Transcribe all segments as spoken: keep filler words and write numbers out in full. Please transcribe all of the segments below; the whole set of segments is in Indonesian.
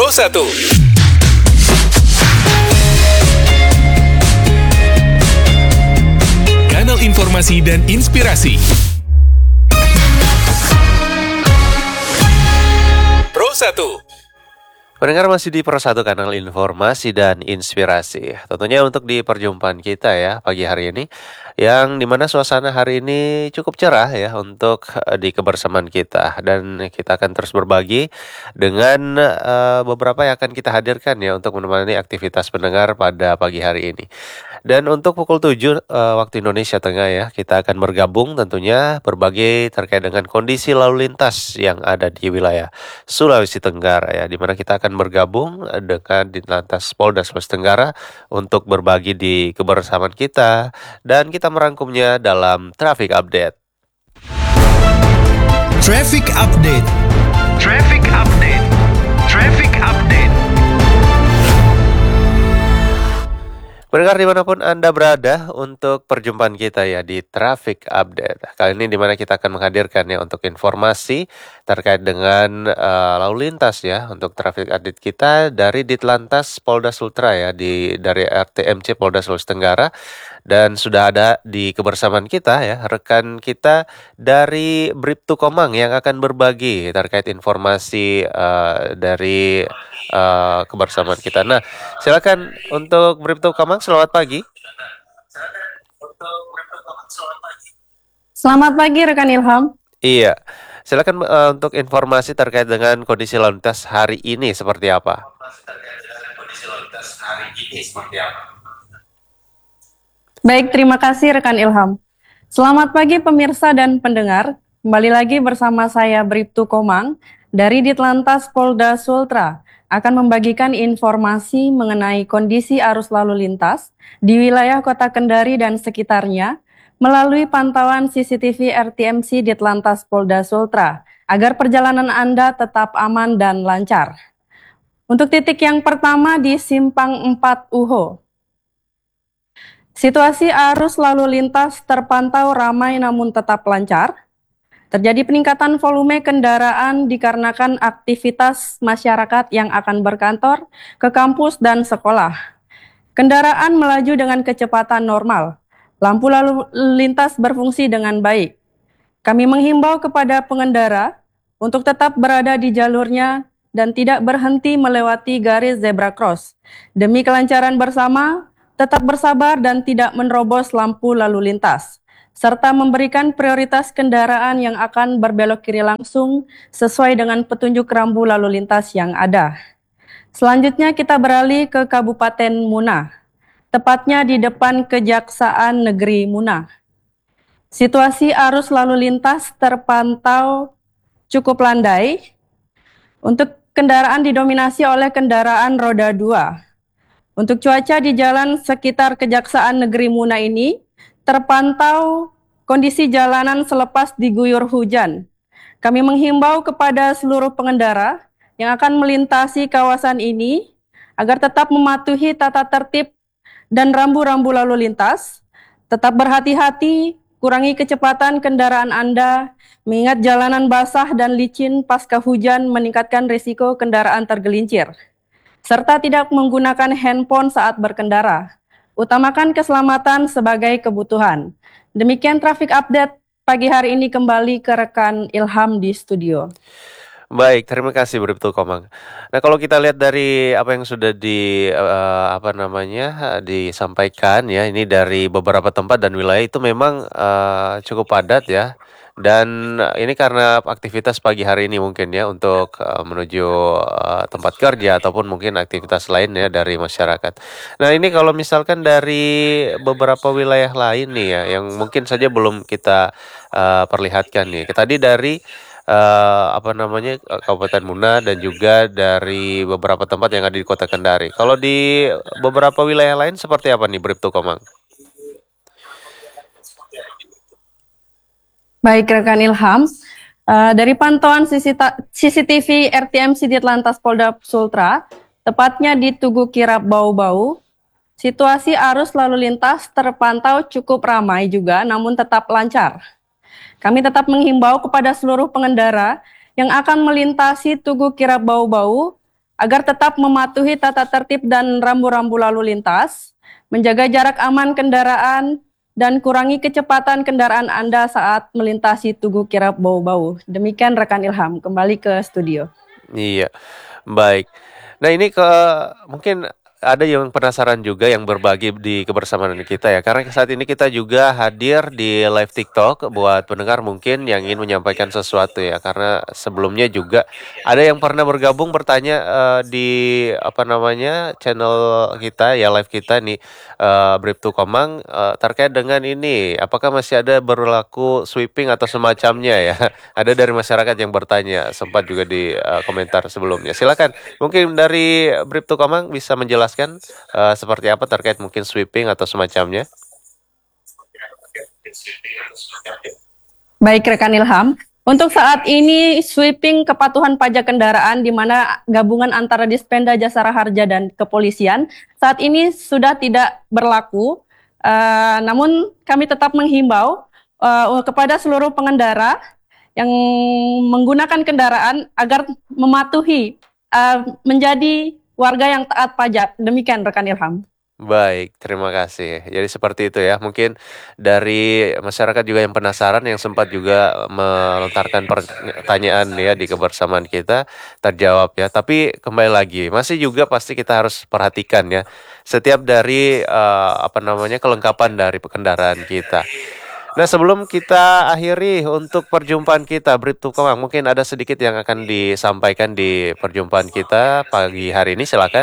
Pro satu. Kanal informasi dan inspirasi. Pro satu. Pendengar masih di Pro satu, kanal informasi dan inspirasi. Tentunya untuk di perjumpaan kita ya pagi hari ini, yang dimana suasana hari ini cukup cerah ya untuk uh, di kebersamaan kita. Dan kita akan terus berbagi dengan uh, beberapa yang akan kita hadirkan ya untuk menemani aktivitas pendengar pada pagi hari ini. Dan untuk pukul tujuh uh, waktu Indonesia Tengah ya, kita akan bergabung tentunya berbagi terkait dengan kondisi lalu lintas yang ada di wilayah Sulawesi Tenggara ya, dimana kita akan bergabung dengan Ditlantas Polda Sulawesi Tenggara untuk berbagi di kebersamaan kita, dan kita merangkumnya dalam Traffic Update. Traffic Update. Traffic Update. Traffic Update. Pendengar dimanapun Anda berada, untuk perjumpaan kita ya di Traffic Update. Kali ini dimana kita akan menghadirkan ya untuk informasi terkait dengan uh, lalu lintas ya untuk Traffic Update kita dari Ditlantas Polda Sultra ya, di dari R T M C Polda Sulawesi Tenggara. Dan sudah ada di kebersamaan kita ya rekan kita dari Bribtu Komang yang akan berbagi terkait informasi uh, dari uh, kebersamaan kita. Nah, silakan untuk Bribtu Komang, selamat pagi. Selamat pagi rekan Ilham. Iya, silakan uh, untuk informasi terkait dengan kondisi lalu lintas hari ini seperti apa? Baik, terima kasih rekan Ilham. Selamat pagi pemirsa dan pendengar. Kembali lagi bersama saya Bribtu Komang dari Ditlantas Polda Sultra akan membagikan informasi mengenai kondisi arus lalu lintas di wilayah Kota Kendari dan sekitarnya melalui pantauan C C T V R T M C Ditlantas Polda Sultra agar perjalanan Anda tetap aman dan lancar. Untuk titik yang pertama di Simpang empat U H O. Situasi arus lalu lintas terpantau ramai namun tetap lancar. Terjadi peningkatan volume kendaraan dikarenakan aktivitas masyarakat yang akan berkantor, ke kampus dan sekolah. Kendaraan melaju dengan kecepatan normal. Lampu lalu lintas berfungsi dengan baik. Kami menghimbau kepada pengendara untuk tetap berada di jalurnya dan tidak berhenti melewati garis zebra cross. Demi kelancaran bersama, tetap bersabar dan tidak menerobos lampu lalu lintas, serta memberikan prioritas kendaraan yang akan berbelok kiri langsung sesuai dengan petunjuk rambu lalu lintas yang ada. Selanjutnya kita beralih ke Kabupaten Muna, tepatnya di depan Kejaksaan Negeri Muna. Situasi arus lalu lintas terpantau cukup landai. Untuk kendaraan didominasi oleh kendaraan roda dua. Untuk cuaca di jalan sekitar Kejaksaan Negeri Muna ini, terpantau kondisi jalanan selepas diguyur hujan. Kami menghimbau kepada seluruh pengendara yang akan melintasi kawasan ini agar tetap mematuhi tata tertib dan rambu-rambu lalu lintas, tetap berhati-hati, kurangi kecepatan kendaraan Anda, mengingat jalanan basah dan licin pasca hujan meningkatkan risiko kendaraan tergelincir, serta tidak menggunakan handphone saat berkendara. Utamakan keselamatan sebagai kebutuhan. Demikian traffic update pagi hari ini, kembali ke rekan Ilham di studio. Baik, terima kasih Bribtu Komang. Nah, kalau kita lihat dari apa yang sudah di uh, apa namanya disampaikan ya, ini dari beberapa tempat dan wilayah itu memang uh, cukup padat ya. Dan ini karena aktivitas pagi hari ini mungkin ya untuk uh, menuju uh, tempat kerja ataupun mungkin aktivitas lain ya dari masyarakat. Nah, ini kalau misalkan dari beberapa wilayah lain nih ya yang mungkin saja belum kita uh, perlihatkan nih. Tadi dari uh, apa namanya Kabupaten Muna dan juga dari beberapa tempat yang ada di Kota Kendari. Kalau di beberapa wilayah lain seperti apa nih Bribtu Komang? Baik rekan Ilham, uh, dari pantauan C C T V R T M C Ditlantas Polda Sultra, tepatnya di Tugu Kirap Bau-Bau, situasi arus lalu lintas terpantau cukup ramai juga namun tetap lancar. Kami tetap menghimbau kepada seluruh pengendara yang akan melintasi Tugu Kirap Bau-Bau agar tetap mematuhi tata tertib dan rambu-rambu lalu lintas, menjaga jarak aman kendaraan, dan kurangi kecepatan kendaraan Anda saat melintasi Tugu Kirap Bau-Bau. Demikian rekan Ilham, kembali ke studio. Iya, baik. Nah ini ke mungkin ada yang penasaran juga yang berbagi di kebersamaan kita ya. Karena saat ini kita juga hadir di live TikTok buat pendengar mungkin yang ingin menyampaikan sesuatu ya. Karena sebelumnya juga ada yang pernah bergabung bertanya eh, di apa namanya channel kita ya, live kita nih uh, Bribtu Komang eh, terkait dengan ini. Apakah masih ada berlaku sweeping atau semacamnya ya? Ada dari masyarakat yang bertanya, sempat juga di eh, komentar sebelumnya. Silakan, mungkin dari Bribtu Komang bisa menjelaskan uh, seperti apa terkait mungkin sweeping atau semacamnya. Baik rekan Ilham, untuk saat ini sweeping kepatuhan pajak kendaraan di mana gabungan antara Dispenda Jasara Harja dan kepolisian saat ini sudah tidak berlaku. Uh, namun kami tetap menghimbau uh, kepada seluruh pengendara yang menggunakan kendaraan agar mematuhi uh, menjadi warga yang taat pajak. Demikian rekan Ilham. Baik, terima kasih. Jadi seperti itu ya. Mungkin dari masyarakat juga yang penasaran yang sempat juga melontarkan pertanyaan ya di kebersamaan kita terjawab ya. Tapi kembali lagi, masih juga pasti kita harus perhatikan ya. Setiap dari uh, apa namanya kelengkapan dari kendaraan kita. Nah sebelum kita akhiri untuk perjumpaan kita, Bribtu Komang, mungkin ada sedikit yang akan disampaikan di perjumpaan kita pagi hari ini, silakan.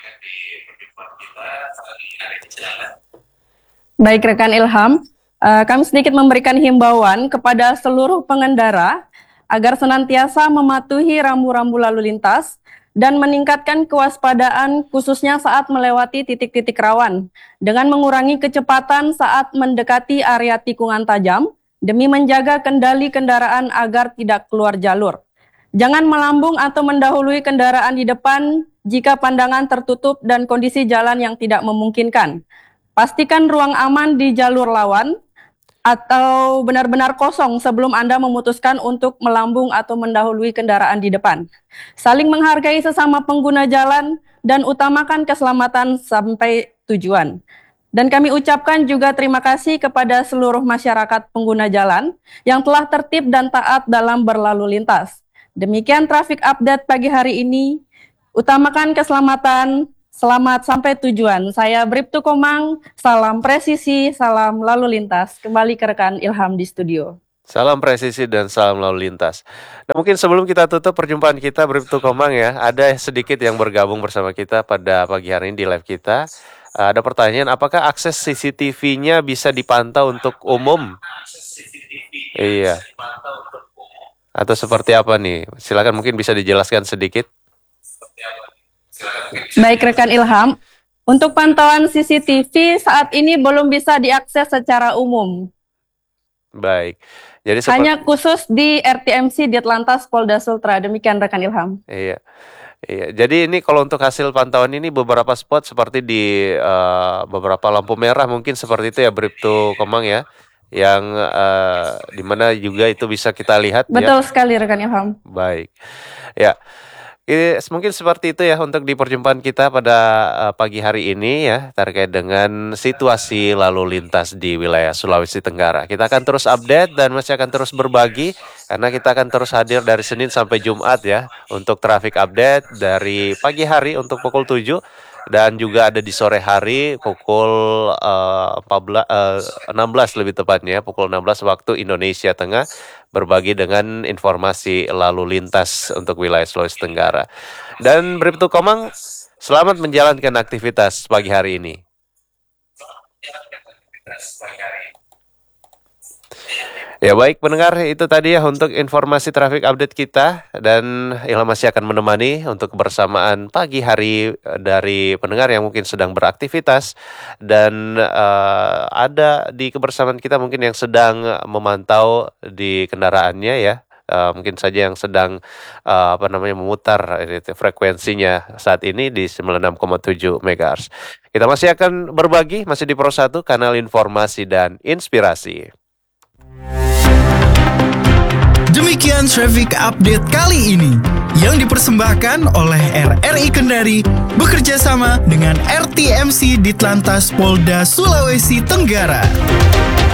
Baik rekan Ilham, uh, kami sedikit memberikan himbauan kepada seluruh pengendara agar senantiasa mematuhi rambu-rambu lalu lintas dan meningkatkan kewaspadaan khususnya saat melewati titik-titik rawan dengan mengurangi kecepatan saat mendekati area tikungan tajam demi menjaga kendali kendaraan agar tidak keluar jalur. Jangan melambung atau mendahului kendaraan di depan jika pandangan tertutup dan kondisi jalan yang tidak memungkinkan. Pastikan ruang aman di jalur lawan atau benar-benar kosong sebelum Anda memutuskan untuk melambung atau mendahului kendaraan di depan. Saling menghargai sesama pengguna jalan dan utamakan keselamatan sampai tujuan. Dan kami ucapkan juga terima kasih kepada seluruh masyarakat pengguna jalan yang telah tertib dan taat dalam berlalu lintas. Demikian traffic update pagi hari ini. Utamakan keselamatan. Selamat sampai tujuan. Saya Bribtu Komang, salam presisi, salam lalu lintas. Kembali ke rekan Ilham di studio. Salam presisi dan salam lalu lintas. Nah mungkin sebelum kita tutup perjumpaan kita Bribtu Komang ya, ada sedikit yang bergabung bersama kita pada pagi hari ini di live kita. Ada pertanyaan, apakah akses C C T V-nya bisa dipantau untuk umum? Iya. Atau seperti apa nih? Silakan mungkin bisa dijelaskan sedikit. Baik rekan Ilham, untuk pantauan C C T V saat ini belum bisa diakses secara umum. Baik. Jadi seperti... hanya khusus di R T M C Ditlantas Polda Sultra. Demikian rekan Ilham. Iya. Iya. Jadi ini kalau untuk hasil pantauan ini beberapa spot seperti di uh, beberapa lampu merah mungkin seperti itu ya Bribtu Komang ya. Yang uh, dimana juga itu bisa kita lihat. Betul ya. sekali rekan Ilham. Baik. Ya. Ini mungkin seperti itu ya untuk di perjumpaan kita pada uh, pagi hari ini ya terkait dengan situasi lalu lintas di wilayah Sulawesi Tenggara. Kita akan terus update dan masih akan terus berbagi karena kita akan terus hadir dari Senin sampai Jumat ya untuk traffic update dari pagi hari untuk pukul tujuh dan juga ada di sore hari pukul uh, empat belas, uh, enam belas lebih tepatnya pukul enam belas waktu Indonesia Tengah berbagi dengan informasi lalu lintas untuk wilayah Sulawesi Tenggara. Dan Bribtu Komang, selamat menjalankan aktivitas pagi hari ini. Ya baik pendengar, itu tadi ya untuk informasi traffic update kita dan Ilham masih akan menemani untuk kebersamaan pagi hari dari pendengar yang mungkin sedang beraktivitas dan uh, ada di kebersamaan kita mungkin yang sedang memantau di kendaraannya ya. Uh, mungkin saja yang sedang uh, apa namanya memutar uh, frekuensinya saat ini di sembilan puluh enam koma tujuh megahertz. Kita masih akan berbagi masih di Pro satu kanal informasi dan inspirasi. Demikian traffic update kali ini yang dipersembahkan oleh R R I Kendari bekerja sama dengan R T M C Ditlantas Polda Sulawesi Tenggara.